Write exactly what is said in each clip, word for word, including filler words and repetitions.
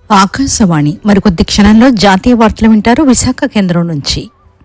ఆకాశవాణి మరికొద్ది క్షణంలో జాతీయ వార్తలు వింటారు విశాఖ కేంద్రం నుంచి.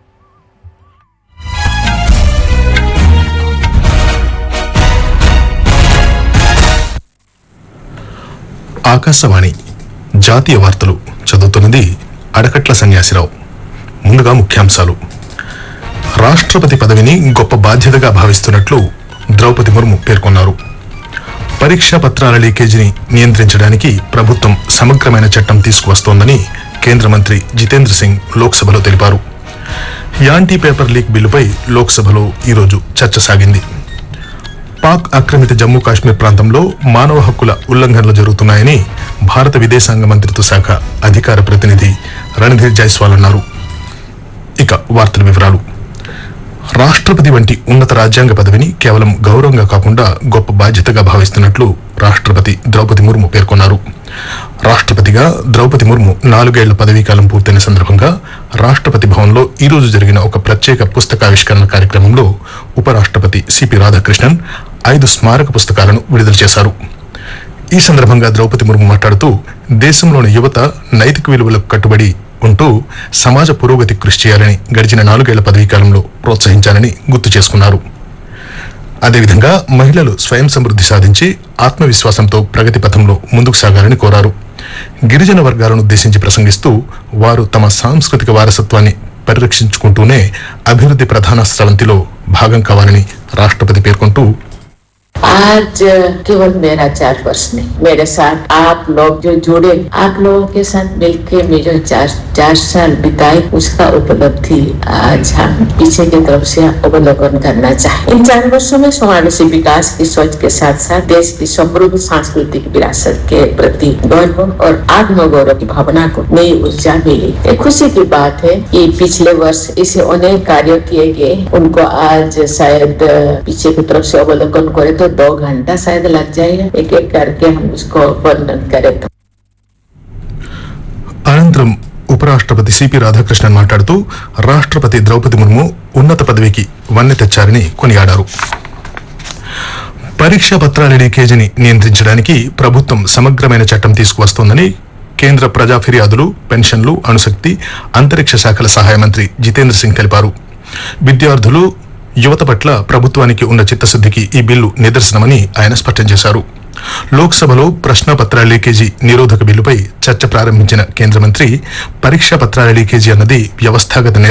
ఆకాశవాణి జాతీయ వార్తలు చదువుతున్నది అడకట్ల సన్యాసిరావు. ముందుగా ముఖ్యాంశాలు. రాష్ట్రపతి పదవిని గొప్ప బాధ్యతగా భావిస్తున్నట్లు ద్రౌపది ముర్ము పేర్కొన్నారు. పరీక్షా పత్రాల లీకేజీని నియంత్రించడానికి ప్రభుత్వం సమగ్రమైన చట్టం తీసుకువస్తోందని కేంద్ర మంత్రి జితేంద్ర సింగ్ లోక్సభలో తెలిపారు. యాంటీ పేపర్ లీక్ బిల్లుపై లోక్సభలో ఈరోజు చర్చ సాగింది. పాక్ ఆక్రమిత జమ్మూ కాశ్మీర్ ప్రాంతంలో మానవ హక్కుల ఉల్లంఘనలు జరుగుతున్నాయని భారత విదేశాంగ మంత్రిత్వ శాఖ అధికార ప్రతినిధి రణధీర్ జైస్వాల్ అన్నారు. ఇక వార్తల వివరాలు. రాష్ట్రపతి వంటి ఉన్నత రాజ్యాంగ పదవిని కేవలం గౌరవంగా కాకుండా గొప్ప బాధ్యతగా భావిస్తున్నట్లు రాష్ట్రపతి ద్రౌపది ముర్ము పేర్కొన్నారు. రాష్ట్రపతిగా ద్రౌపది ముర్ము నాలుగేళ్ల పదవీకాలం పూర్తయిన సందర్భంగా రాష్ట్రపతి భవన్లో ఈ రోజు జరిగిన ఒక ప్రత్యేక పుస్తకావిష్కరణ కార్యక్రమంలో ఉపరాష్ట్రపతి సిపి రాధాకృష్ణన్ ఐదు స్మారక పుస్తకాలను విడుదల చేశారు. ఈ సందర్భంగా ద్రౌపది ముర్ము మాట్లాడుతూ దేశంలోని యువత నైతిక విలువలకు కట్టుబడి ఉంటూ సమాజ పురోగతికి కృషి చేయాలని గడిచిన నాలుగేళ్ల పదవీకాలంలో ప్రోత్సహించాలని గుర్తు చేసుకున్నారు. అదేవిధంగా మహిళలు స్వయం సమృద్ధి సాధించి ఆత్మవిశ్వాసంతో ప్రగతి పథంలో ముందుకు సాగాలని కోరారు. గిరిజన వర్గాలను ఉద్దేశించి ప్రసంగిస్తూ వారు తమ సాంస్కృతిక వారసత్వాన్ని పరిరక్షించుకుంటూనే అభివృద్ధి ప్రధాన స్రవంతిలో భాగం కావాలని రాష్ట్రపతి పేర్కొంటూ, आज केवल मेरा चार वर्ष नहीं, मेरे साथ आप लोग जो जुड़े, आप लोगों के साथ मिलके मैं जो चार चार साल बिताए उसका उपलब्धि आज हम पीछे की तरफ से अवलोकन करना चाहें। इन चार वर्षों में समावेशी विकास की सोच के साथ साथ देश की समृद्ध सांस्कृतिक विरासत के प्रति गौरव और आत्मगौरव की भावना को नई ऊर्जा मिली। एक खुशी की बात है कि पिछले वर्ष इसे अनेक कार्य किए गए, उनको आज शायद पीछे की तरफ से अवलोकन करे तो दो घंटा शायद लग जाएगा एक एक करके हम उसको वर्णन करें. అనంతరం ఉపరాష్ట్రపతి సిపి రాధాకృష్ణన్ మాట్లాడుతూ రాష్ట్రపతి ద్రౌపది ముర్ము ఉన్నత పదవికి వన్నె తెచ్చారని కొనియాడారు. పరీక్షా పత్రాల లీకేజీని నియంత్రించడానికి ప్రభుత్వం సమగ్రమైన చట్టం తీసుకువస్తోందని కేంద్ర ప్రజా ఫిర్యాదులు, పెన్షన్లు, అణుశక్తి, అంతరిక్ష శాఖల సహాయ మంత్రి జితేంద్ర సింగ్ తెలిపారు. విద్యార్థులు, యువత పట్ల ప్రభుత్వానికి ఉన్న చిత్తశుద్ధికి ఈ బిల్లు నిదర్శనమని ఆయన స్పష్టం చేశారు. లోక్సభలో ప్రశ్నాపత్రాల లీకేజీ నిరోధక బిల్లుపై చర్చ ప్రారంభించిన కేంద్ర మంత్రి పరీక్షా పత్రాల లీకేజీ అన్నది వ్యవస్థాగత